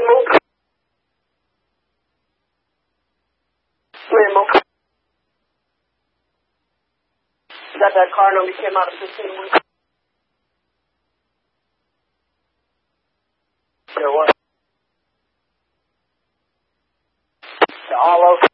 move. Got that car number came out of 15 weeks. There was. All over.